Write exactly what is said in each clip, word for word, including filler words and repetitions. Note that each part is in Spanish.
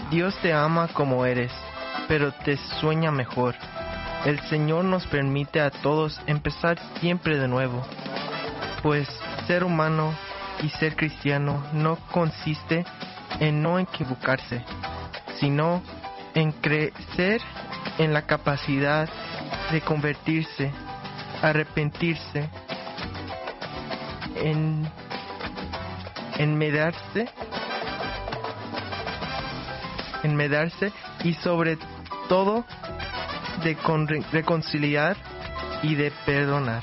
Dios te ama como eres, pero te sueña mejor. El Señor nos permite a todos empezar siempre de nuevo, pues ser humano y ser cristiano no consiste en no equivocarse, sino en crecer en la capacidad de convertirse, arrepentirse, en enmedarse, enmedarse y sobre todo de con, reconciliar y de perdonar.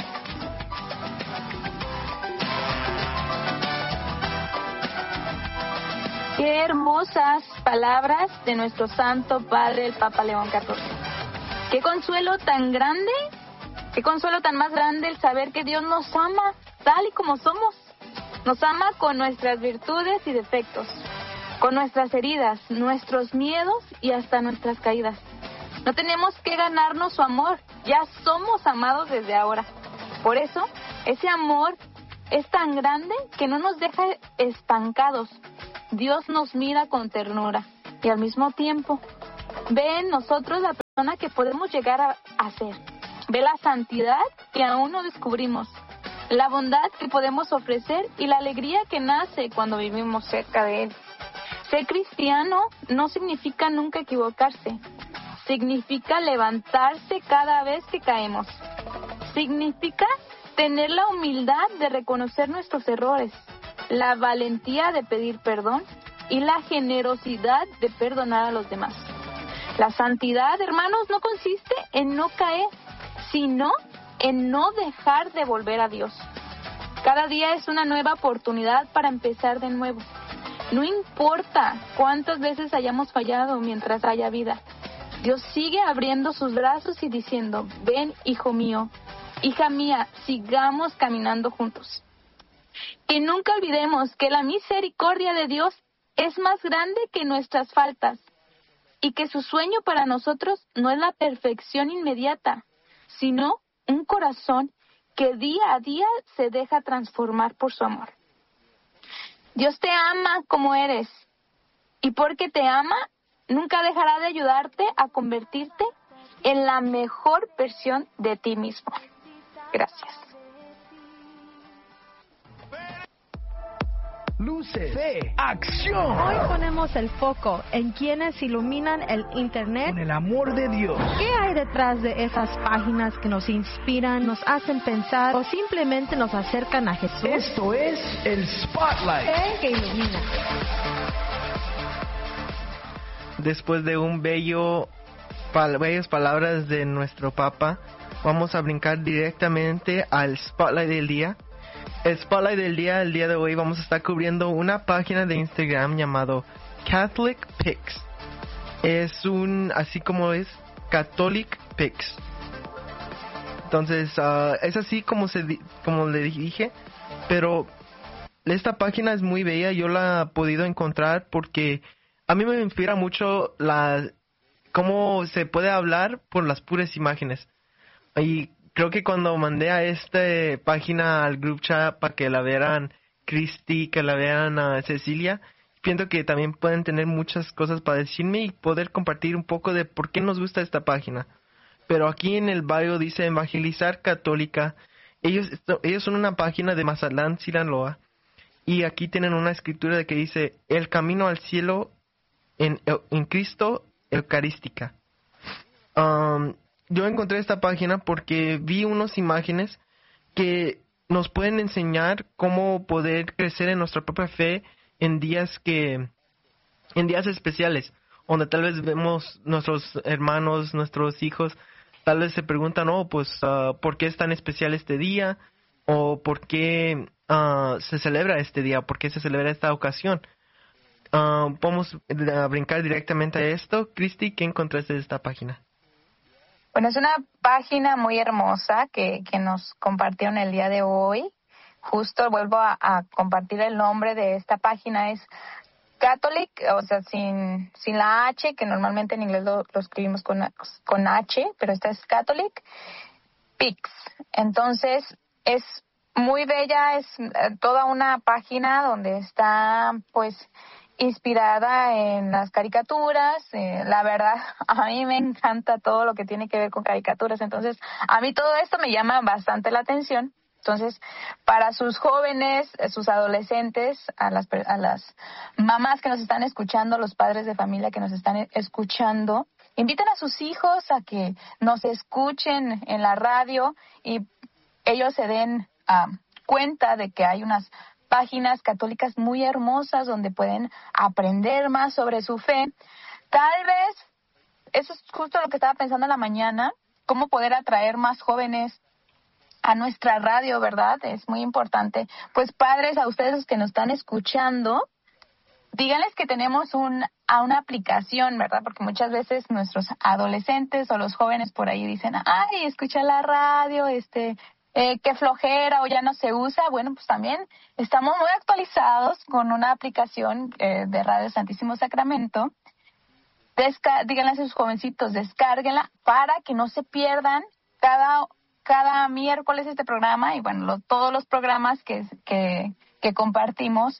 Qué hermosas palabras de nuestro Santo Padre, el Papa León catorce. Qué consuelo tan grande, qué consuelo tan más grande el saber que Dios nos ama tal y como somos. Nos ama con nuestras virtudes y defectos, con nuestras heridas, nuestros miedos y hasta nuestras caídas. No tenemos que ganarnos su amor, ya somos amados desde ahora. Por eso, ese amor es tan grande que no nos deja estancados. Dios nos mira con ternura y al mismo tiempo ve en nosotros la persona que podemos llegar a, a ser. Ve la santidad que aún no descubrimos, la bondad que podemos ofrecer y la alegría que nace cuando vivimos cerca de Él. Ser cristiano no significa nunca equivocarse, significa levantarse cada vez que caemos. Significa tener la humildad de reconocer nuestros errores, la valentía de pedir perdón y la generosidad de perdonar a los demás. La santidad, hermanos, no consiste en no caer, sino en no dejar de volver a Dios. Cada día es una nueva oportunidad para empezar de nuevo. No importa cuántas veces hayamos fallado mientras haya vida, Dios sigue abriendo sus brazos y diciendo: ven, hijo mío, hija mía, sigamos caminando juntos. Que nunca olvidemos que la misericordia de Dios es más grande que nuestras faltas y que su sueño para nosotros no es la perfección inmediata, sino un corazón que día a día se deja transformar por su amor. Dios te ama como eres, y porque te ama, nunca dejará de ayudarte a convertirte en la mejor versión de ti mismo. Gracias. Luces, fe, acción. Hoy ponemos el foco en quienes iluminan el Internet con el amor de Dios. ¿Qué hay detrás de esas páginas que nos inspiran, nos hacen pensar o simplemente nos acercan a Jesús? Esto es el Spotlight. Fe que ilumina. Después de un bello, pal- bellas palabras de nuestro Papa, vamos a brincar directamente al Spotlight del día. El Spotlight del día, el día de hoy, vamos a estar cubriendo una página de Instagram llamado Catholic Pics. Es un, así como es, Catholic Pics. Entonces, uh, es así como se di- como le dije, pero esta página es muy bella. Yo la he podido encontrar porque a mí me inspira mucho la cómo se puede hablar por las puras imágenes. Y creo que cuando mandé a esta página al group chat para que la vieran Christy, que la vean a Cecilia, pienso que también pueden tener muchas cosas para decirme y poder compartir un poco de por qué nos gusta esta página. Pero aquí en el bio dice Evangelizar Católica. Ellos, esto, ellos son una página de Mazatlán, Sinaloa. Y aquí tienen una escritura de que dice: el camino al cielo en, en Cristo Eucarística. Um, yo encontré esta página porque vi unas imágenes que nos pueden enseñar cómo poder crecer en nuestra propia fe en días que en días especiales, donde tal vez vemos nuestros hermanos, nuestros hijos, tal vez se preguntan, oh, pues, uh, ¿por qué es tan especial este día? O ¿por qué uh, se celebra este día? ¿Por qué se celebra esta ocasión? Uh, vamos a brincar directamente a esto. Christy, ¿qué encontraste de esta página? Bueno, es una página muy hermosa que, que nos compartieron el día de hoy. Justo vuelvo a, a compartir el nombre de esta página. Es Catholic, o sea, sin, sin la H, que normalmente en inglés lo, lo escribimos con, con H, pero esta es Catholic Pics. Entonces, es muy bella, es toda una página donde está, pues, inspirada en las caricaturas. Eh, la verdad, a mí me encanta todo lo que tiene que ver con caricaturas. Entonces, a mí todo esto me llama bastante la atención. Entonces, para sus jóvenes, sus adolescentes, a las, a las mamás que nos están escuchando, los padres de familia que nos están escuchando, inviten a sus hijos a que nos escuchen en la radio y ellos se den uh, cuenta de que hay unas páginas católicas muy hermosas donde pueden aprender más sobre su fe. Tal vez, eso es justo lo que estaba pensando en la mañana, cómo poder atraer más jóvenes a nuestra radio, ¿verdad? Es muy importante. Pues padres, a ustedes que nos están escuchando, díganles que tenemos un, a una aplicación, ¿verdad? Porque muchas veces nuestros adolescentes o los jóvenes por ahí dicen, ay, escucha la radio, este, eh, qué flojera o ya no se usa. Bueno, pues también estamos muy actualizados con una aplicación eh, de Radio Santísimo Sacramento. Desca- díganle a sus jovencitos, descárguenla para que no se pierdan cada cada miércoles este programa y bueno, lo, todos los programas que, que, que compartimos.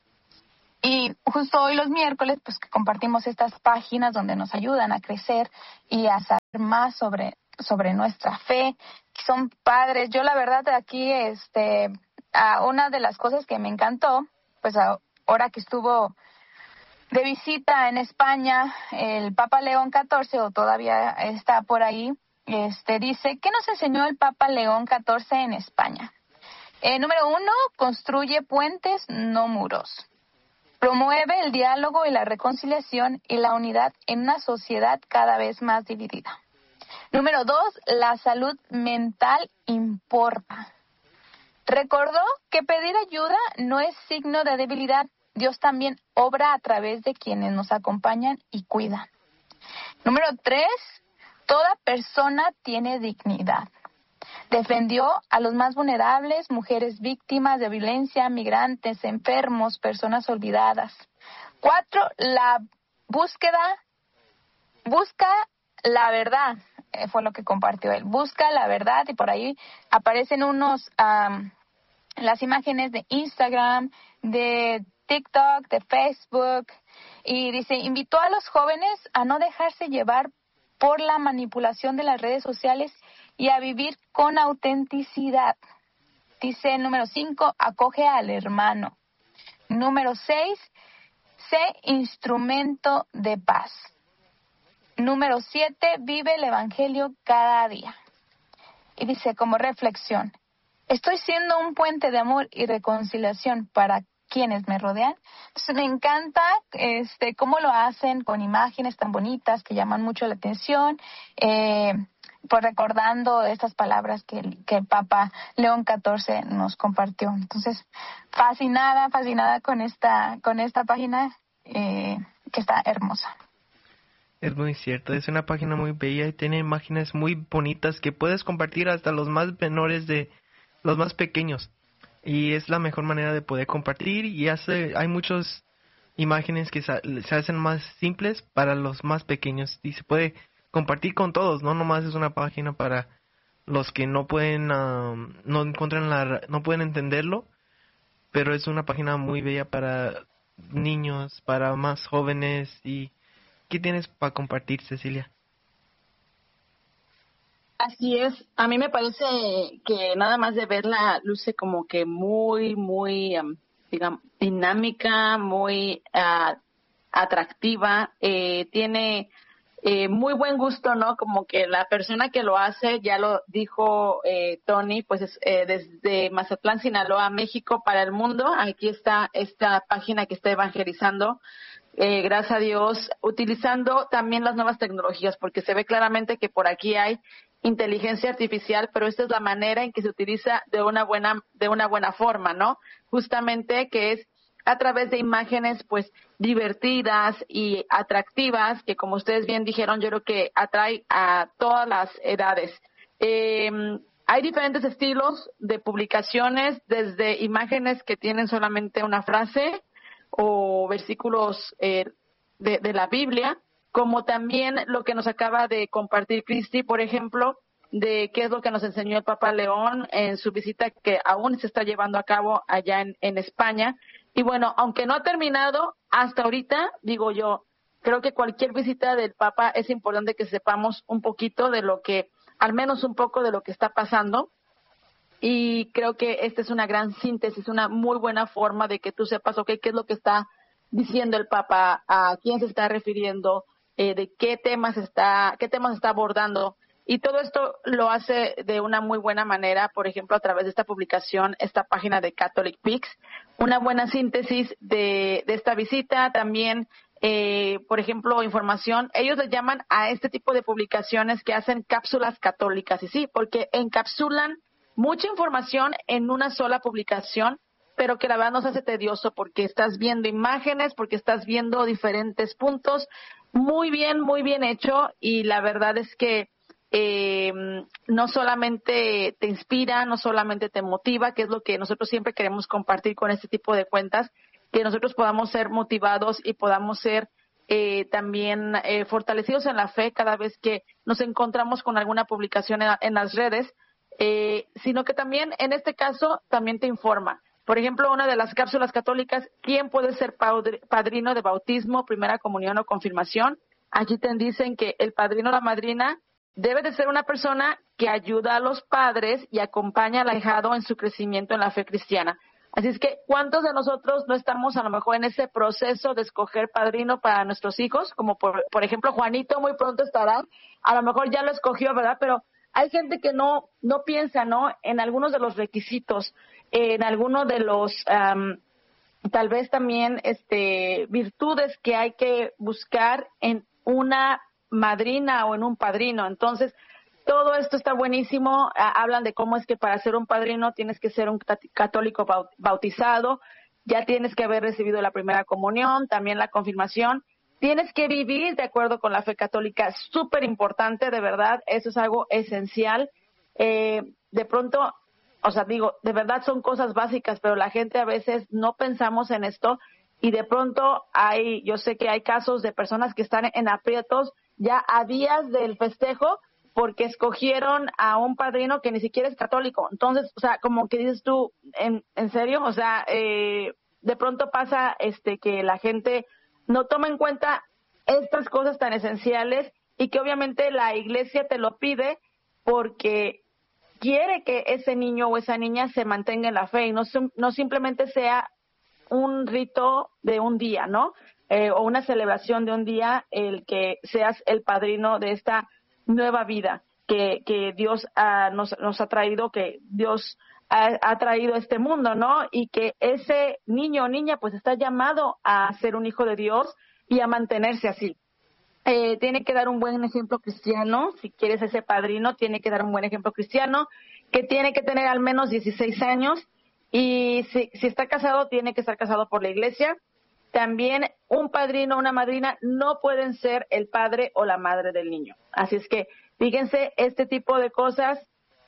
Y justo hoy los miércoles, pues que compartimos estas páginas donde nos ayudan a crecer y a saber más sobre, sobre nuestra fe, que son padres. Yo la verdad aquí, este, a una de las cosas que me encantó, pues ahora que estuvo de visita en España el Papa León catorce, o todavía está por ahí, Este, dice, ¿qué nos enseñó el Papa León catorce en España? Eh, número uno, construye puentes, no muros. Promueve el diálogo y la reconciliación y la unidad en una sociedad cada vez más dividida. Número dos, la salud mental importa. Recordó que pedir ayuda no es signo de debilidad. Dios también obra a través de quienes nos acompañan y cuidan. Número tres, toda persona tiene dignidad. Defendió a los más vulnerables, mujeres víctimas de violencia, migrantes, enfermos, personas olvidadas. Cuatro, la búsqueda, busca la verdad, eh, fue lo que compartió él. Busca la verdad y por ahí aparecen unos, um, las imágenes de Instagram, de TikTok, de Facebook. Y dice, invitó a los jóvenes a no dejarse llevar por la manipulación de las redes sociales y a vivir con autenticidad. Dice número cinco, acoge al hermano. Número seis, sé instrumento de paz. Número siete, vive el evangelio cada día. Y dice como reflexión, estoy siendo un puente de amor y reconciliación para quienes me rodean. Entonces me encanta este cómo lo hacen con imágenes tan bonitas que llaman mucho la atención, eh, pues recordando estas palabras que el, que el Papa León catorce nos compartió. Entonces, fascinada, fascinada con esta, con esta página eh, que está hermosa. Es muy cierto, es una página muy bella y tiene imágenes muy bonitas que puedes compartir hasta los más menores de los más pequeños. Y es la mejor manera de poder compartir y hace, hay muchas imágenes que se hacen más simples para los más pequeños y se puede compartir con todos, no nomás es una página para los que no pueden uh, no encuentran la no pueden entenderlo, pero es una página muy bella para niños, para más jóvenes. Y ¿qué tienes para compartir, Cecilia? Así es, a mí me parece que nada más de verla luce como que muy, muy, um, digamos, dinámica, muy uh, atractiva, eh, tiene eh, muy buen gusto, ¿no? Como que la persona que lo hace, ya lo dijo eh, Tony, pues es, eh, desde Mazatlán, Sinaloa, México, para el mundo. Aquí está esta página que está evangelizando. Eh, gracias a Dios, utilizando también las nuevas tecnologías, porque se ve claramente que por aquí hay inteligencia artificial, pero esta es la manera en que se utiliza de una buena, de una buena forma, ¿no? Justamente que es a través de imágenes, pues, divertidas y atractivas, que como ustedes bien dijeron, yo creo que atrae a todas las edades. Eh, hay diferentes estilos de publicaciones, desde imágenes que tienen solamente una frase o versículos eh, de, de la Biblia, como también lo que nos acaba de compartir Cristi, por ejemplo, de qué es lo que nos enseñó el Papa León en su visita que aún se está llevando a cabo allá en, en España. Y bueno, aunque no ha terminado hasta ahorita, digo yo, creo que cualquier visita del Papa es importante que sepamos un poquito de lo que, al menos un poco de lo que está pasando. Y creo que esta es una gran síntesis, una muy buena forma de que tú sepas, ok, qué es lo que está diciendo el Papa, a quién se está refiriendo, eh, de qué temas está, qué temas está abordando. Y todo esto lo hace de una muy buena manera, por ejemplo, a través de esta publicación, esta página de Catholic Picks, una buena síntesis de, de esta visita, también, eh, por ejemplo, información. Ellos le llaman a este tipo de publicaciones que hacen cápsulas católicas, y sí, porque encapsulan mucha información en una sola publicación, pero que la verdad nos hace tedioso porque estás viendo imágenes, porque estás viendo diferentes puntos. Muy bien, muy bien hecho, y la verdad es que eh, no solamente te inspira, no solamente te motiva, que es lo que nosotros siempre queremos compartir con este tipo de cuentas, que nosotros podamos ser motivados y podamos ser eh, también eh, fortalecidos en la fe cada vez que nos encontramos con alguna publicación en, en las redes, eh, sino que también en este caso también te informa. Por ejemplo, una de las cápsulas católicas, ¿quién puede ser padrino de bautismo, primera comunión o confirmación? Aquí te dicen que el padrino o la madrina debe de ser una persona que ayuda a los padres y acompaña al ahijado en su crecimiento en la fe cristiana. Así es que, ¿cuántos de nosotros no estamos a lo mejor en ese proceso de escoger padrino para nuestros hijos? Como por, por ejemplo, Juanito muy pronto estará, a lo mejor ya lo escogió, ¿verdad? Pero hay gente que no no piensa, ¿no?, en algunos de los requisitos, en algunos de los, um, tal vez también, este, virtudes que hay que buscar en una madrina o en un padrino. Entonces, todo esto está buenísimo. Hablan de cómo es que para ser un padrino tienes que ser un católico bautizado, ya tienes que haber recibido la primera comunión, también la confirmación. Tienes que vivir de acuerdo con la fe católica, súper importante, de verdad, eso es algo esencial. Eh, de pronto, o sea, digo, de verdad son cosas básicas, pero la gente a veces no pensamos en esto y de pronto hay, yo sé que hay casos de personas que están en aprietos ya a días del festejo porque escogieron a un padrino que ni siquiera es católico. Entonces, o sea, como que dices tú, ¿en, en serio? O sea, eh, de pronto pasa este que la gente no toma en cuenta estas cosas tan esenciales y que obviamente la iglesia te lo pide porque quiere que ese niño o esa niña se mantenga en la fe y no, no simplemente sea un rito de un día, ¿no? Eh, o una celebración de un día, el que seas el padrino de esta nueva vida que, que Dios uh, nos, nos ha traído, que Dios ha, ha traído a este mundo, ¿no? Y que ese niño o niña pues está llamado a ser un hijo de Dios y a mantenerse así. Eh, tiene que dar un buen ejemplo cristiano. Si quieres ese padrino, tiene que dar un buen ejemplo cristiano, que tiene que tener al menos dieciséis años, y si, si está casado, tiene que estar casado por la iglesia. También un padrino o una madrina no pueden ser el padre o la madre del niño. Así es que, fíjense, este tipo de cosas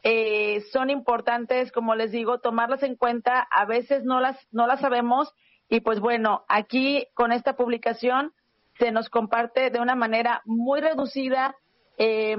eh, son importantes, como les digo, tomarlas en cuenta. A veces no las, no las sabemos y pues bueno, aquí con esta publicación se nos comparte de una manera muy reducida, eh,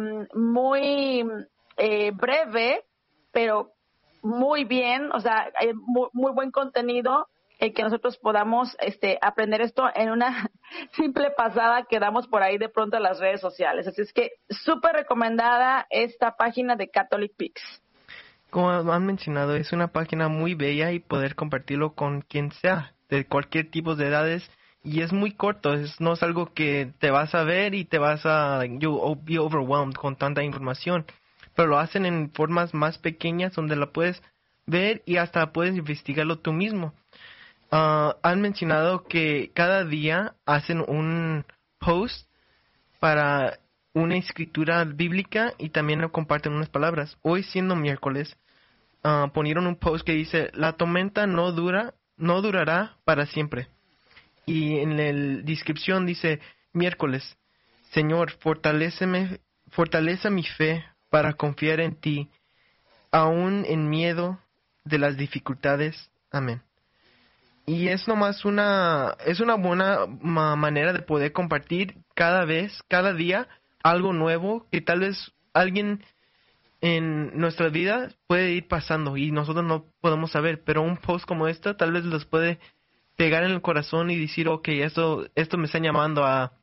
muy eh, breve, pero muy bien, o sea, hay muy, muy buen contenido, el que nosotros podamos este, aprender esto en una simple pasada que damos por ahí de pronto a las redes sociales. Así es que súper recomendada esta página de Catholic Picks. Como han mencionado, es una página muy bella y poder compartirlo con quien sea, de cualquier tipo de edades. Y es muy corto, es, no es algo que te vas a ver y te vas a like, you'll be overwhelmed con tanta información. Pero lo hacen en formas más pequeñas donde la puedes ver y hasta puedes investigarlo tú mismo. Uh, han mencionado que cada día hacen un post para una escritura bíblica y también lo comparten unas palabras. Hoy, siendo miércoles, uh, ponieron un post que dice: la tormenta no dura, no durará para siempre. Y en la descripción dice: miércoles, Señor, fortaléceme, fortalece mi fe para confiar en ti, aún en miedo de las dificultades. Amén. Y es nomás una, es una buena ma- manera de poder compartir cada vez, cada día, algo nuevo que tal vez alguien en nuestra vida puede ir pasando y nosotros no podemos saber, pero un post como este tal vez los puede pegar en el corazón y decir, ok, esto, esto me está llamando a,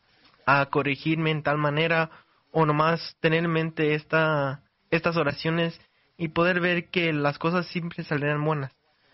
a corregirme en tal manera, o nomás tener en mente esta, estas oraciones y poder ver que las cosas siempre saldrán buenas.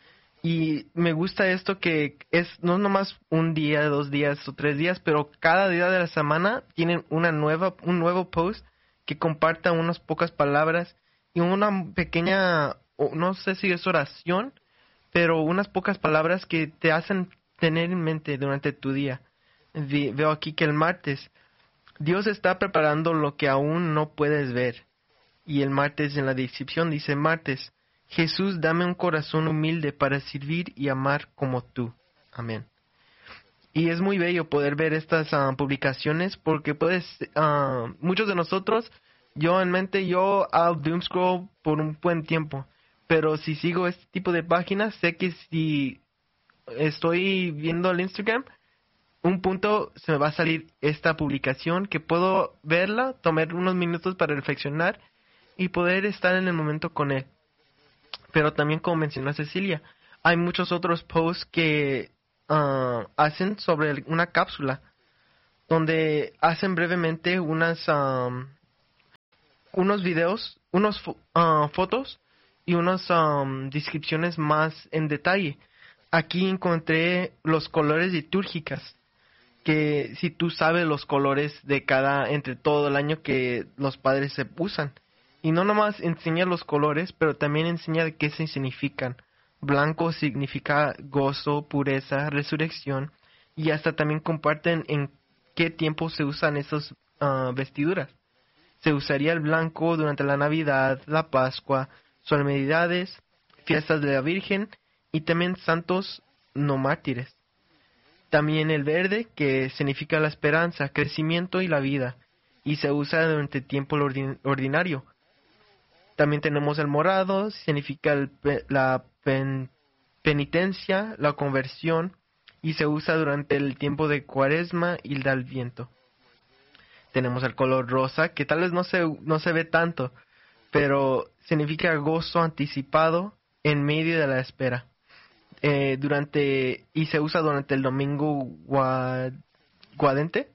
Y me gusta esto que es no nomás un día, dos días o tres días, pero cada día de la semana tienen una nueva, un nuevo post que comparta unas pocas palabras y una pequeña, no sé si es oración, pero unas pocas palabras que te hacen tener en mente durante tu día. Vi, veo aquí que el martes, Dios está preparando lo que aún no puedes ver. Y el martes en la descripción dice, martes, Jesús, dame un corazón humilde para servir y amar como tú. Amén. Y es muy bello poder ver estas uh, publicaciones porque puedes, uh, muchos de nosotros, yo en mente, yo I'll doom scroll por un buen tiempo. Pero si sigo este tipo de páginas, sé que si estoy viendo el Instagram, un punto se me va a salir esta publicación que puedo verla, tomar unos minutos para reflexionar y poder estar en el momento con él. Pero también, como mencionó Cecilia, hay muchos otros posts que uh, hacen sobre una cápsula, donde hacen brevemente unas um, unos videos, unos uh, fotos y unas um, descripciones más en detalle. Aquí encontré los colores litúrgicas, que si tú sabes los colores de cada, entre todo el año que los padres se usan. Y no nomás enseña los colores, pero también enseña de qué se significan. Blanco significa gozo, pureza, resurrección. Y hasta también comparten en qué tiempo se usan esas uh, vestiduras. Se usaría el blanco durante la Navidad, la Pascua, solemnidades, fiestas de la Virgen y también santos no mártires. También el verde, que significa la esperanza, crecimiento y la vida. Y se usa durante el tiempo ordinario. También tenemos el morado, significa el, la pen, penitencia, la conversión, y se usa durante el tiempo de Cuaresma y el del Adviento. Tenemos el color rosa, que tal vez no se, no se ve tanto, pero significa gozo anticipado en medio de la espera. Eh, durante y se usa durante el domingo guad, guadente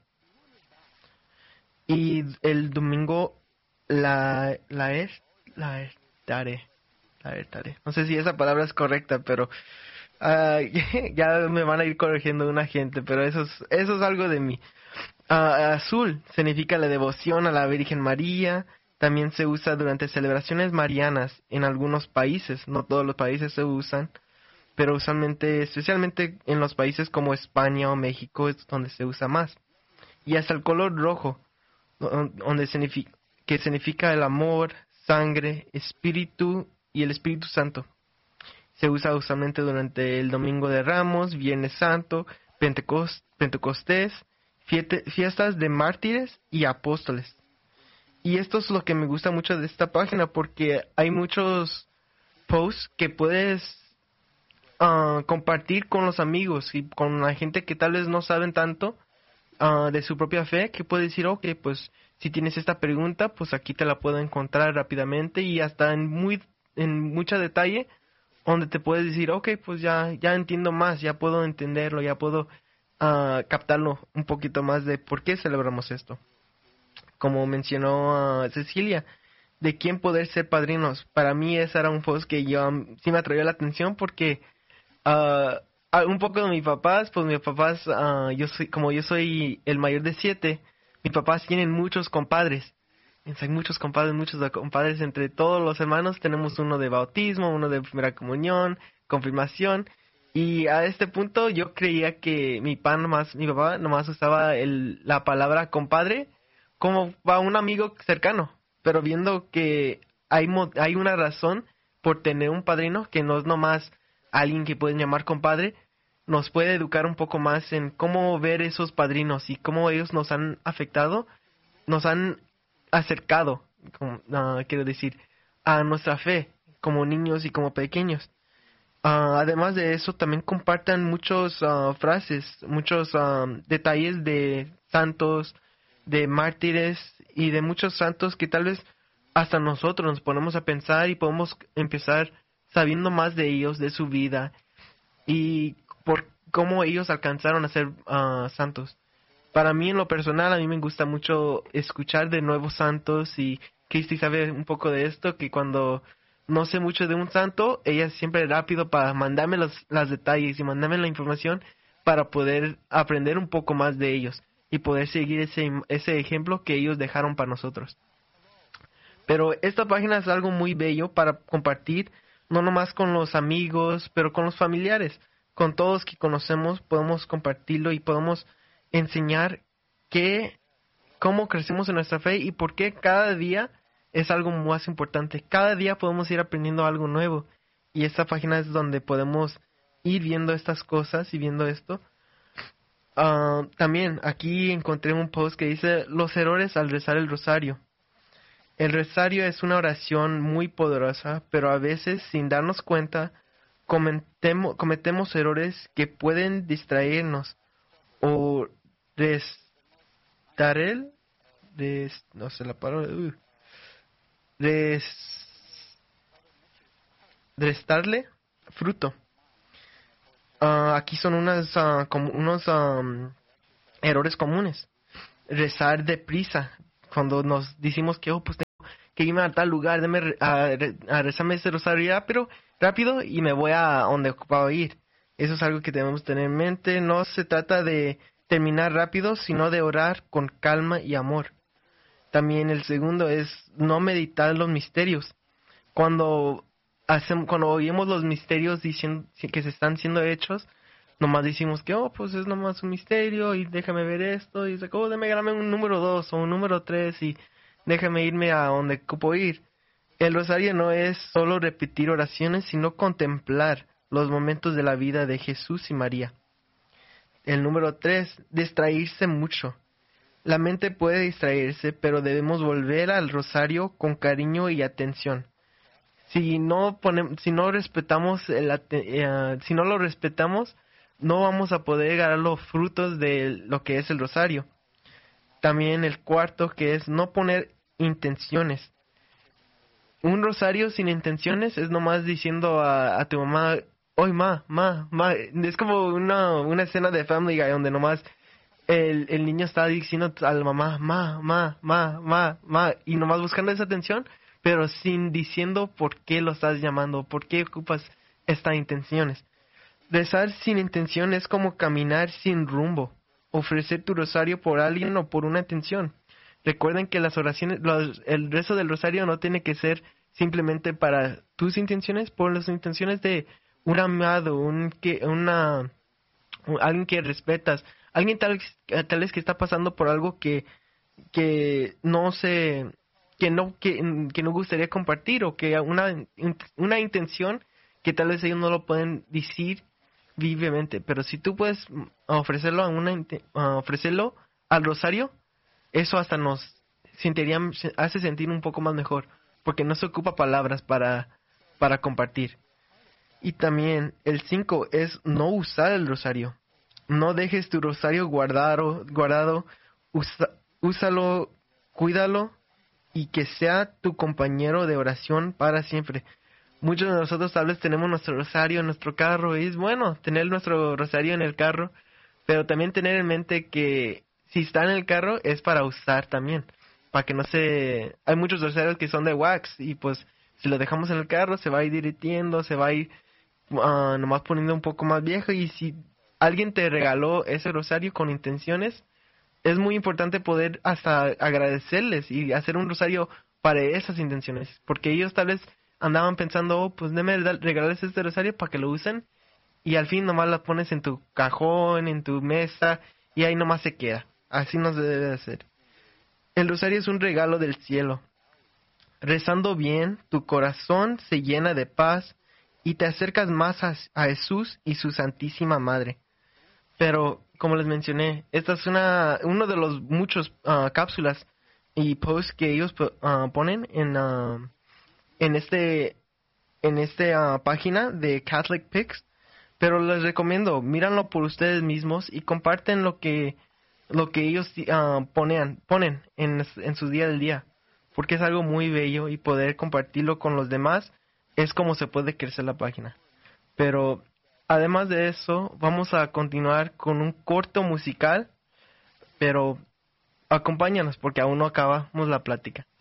y el domingo la la es la estaré, la estaré. No sé si esa palabra es correcta, pero uh, ya me van a ir corrigiendo una gente, pero eso es, eso es algo de mí. Uh, azul significa la devoción a la Virgen María. También se usa durante celebraciones marianas en algunos países. No todos los países se usan, pero usualmente, especialmente en los países como España o México, es donde se usa más. Y hasta el color rojo, donde significa, que significa el amor, sangre, espíritu y el Espíritu Santo. Se usa usualmente durante el Domingo de Ramos, Viernes Santo, Pentecost, Pentecostés, fiete, fiestas de mártires y apóstoles. Y esto es lo que me gusta mucho de esta página, porque hay muchos posts que puedes uh, compartir con los amigos y con la gente que tal vez no saben tanto uh, de su propia fe, que puede decir, ok, pues si tienes esta pregunta, pues aquí te la puedo encontrar rápidamente y hasta en muy en mucho detalle, donde te puedes decir, ok, pues ya ya entiendo más, ya puedo entenderlo, ya puedo uh, captarlo un poquito más de por qué celebramos esto. Como mencionó uh, Cecilia, de quién poder ser padrinos. Para mí ese era un post que yo um, sí me atraía la atención porque uh, un poco de mis papás, pues mis papás, uh, yo soy como yo soy el mayor de siete, mis papás tienen muchos compadres. Hay muchos compadres, muchos compadres entre todos los hermanos. Tenemos uno de bautismo, uno de primera comunión, confirmación. Y a este punto yo creía que mi papá nomás, mi papá nomás usaba el, la palabra compadre como para un amigo cercano. Pero viendo que hay, hay una razón por tener un padrino, que no es nomás alguien que pueden llamar compadre, nos puede educar un poco más en cómo ver esos padrinos y cómo ellos nos han afectado, nos han acercado, como, uh, quiero decir, a nuestra fe como niños y como pequeños. Uh, además de eso, también compartan muchas uh, frases, muchos uh, detalles de santos, de mártires y de muchos santos que tal vez hasta nosotros nos ponemos a pensar y podemos empezar sabiendo más de ellos, de su vida y por cómo ellos alcanzaron a ser uh, santos. Para mí, en lo personal, a mí me gusta mucho escuchar de nuevos santos, y Christy sabe un poco de esto, que cuando no sé mucho de un santo, ella es siempre rápido para mandarme los, los detalles y mandarme la información para poder aprender un poco más de ellos y poder seguir ese, ese ejemplo que ellos dejaron para nosotros. Pero esta página es algo muy bello para compartir, no nomás con los amigos, pero con los familiares. Con todos que conocemos podemos compartirlo y podemos enseñar que, cómo crecemos en nuestra fe y por qué cada día es algo más importante. Cada día podemos ir aprendiendo algo nuevo. Y esta página es donde podemos ir viendo estas cosas y viendo esto. Uh, también aquí encontré un post que dice los errores al rezar el rosario. El rosario es una oración muy poderosa, pero a veces sin darnos cuenta cometemos, cometemos errores que pueden distraernos o restar el, res, no sé la palabra, uh, res, restarle fruto. Uh, aquí son unas, uh, como unos um, errores comunes. Rezar deprisa. Cuando nos decimos que, oh, pues tengo que irme a tal lugar, déme a, a rezarme ese rosario ya, pero rápido, y me voy a donde ocupaba ir. Eso es algo que debemos tener en mente. No se trata de terminar rápido, sino de orar con calma y amor. También el segundo es no meditar los misterios. Cuando hacemos, cuando oímos los misterios diciendo que se están siendo hechos, nomás decimos que, oh, pues es nomás un misterio y déjame ver esto, y dice, oh, déjame ganarme un número dos o un número tres y déjame irme a donde ocupo ir. El rosario no es solo repetir oraciones, sino contemplar los momentos de la vida de Jesús y María. El número tres, distraerse mucho. La mente puede distraerse, pero debemos volver al rosario con cariño y atención. Si no ponemos, si no respetamos, el, uh, si no lo respetamos, no vamos a poder ganar los frutos de lo que es el rosario. También el cuarto, que es no poner intenciones. Un rosario sin intenciones es nomás diciendo a, a tu mamá, oye, ma, ma, ma. Es como una, una escena de Family Guy donde nomás el, el niño está diciendo a la mamá, ma, ma, ma, ma, ma, y nomás buscando esa atención, pero sin diciendo por qué lo estás llamando, por qué ocupas estas intenciones. Rezar sin intención es como caminar sin rumbo. Ofrecer tu rosario por alguien o por una intención. Recuerden que las oraciones, los, el rezo del rosario no tiene que ser simplemente para tus intenciones, por las intenciones de un amado, un que, una, un, alguien que respetas, alguien tal, tal vez que está pasando por algo que, que no se, que no, que, que no gustaría compartir, o que una, una intención que tal vez ellos no lo pueden decir vivamente, pero si tú puedes ofrecerlo a una uh, ofrecerlo al rosario, eso hasta nos sentiría, hace sentir un poco más mejor, porque no se ocupa palabras para para compartir. Y también el cinco es no usar el rosario. No dejes tu rosario guardado, guardado, usa, úsalo, cuídalo, y que sea tu compañero de oración para siempre. Muchos de nosotros tal vez tenemos nuestro rosario en nuestro carro, y es bueno tener nuestro rosario en el carro, pero también tener en mente que si está en el carro es para usar también, para que no se... Hay muchos rosarios que son de wax, y pues si lo dejamos en el carro se va a ir derritiendo, se va a ir uh, nomás poniendo un poco más viejo, y si alguien te regaló ese rosario con intenciones, es muy importante poder hasta agradecerles y hacer un rosario para esas intenciones, porque ellos tal vez andaban pensando, oh, pues déme regalarles este rosario para que lo usen, y al fin nomás lo pones en tu cajón, en tu mesa, y ahí nomás se queda. Así no se debe hacer. El rosario es un regalo del cielo. Rezando bien, tu corazón se llena de paz y te acercas más a, a Jesús y su Santísima Madre. Pero, como les mencioné, esta es una uno de los muchos uh, cápsulas y posts que ellos uh, ponen en... Uh, en este en esta uh, página de Catholic Pics, pero les recomiendo, míranlo por ustedes mismos y comparten lo que lo que ellos uh, ponen ponen en, en su día del día, porque es algo muy bello, y poder compartirlo con los demás es como se puede crecer la página. Pero Además de eso, vamos a continuar con un corto musical, pero acompáñanos porque aún no acabamos la plática.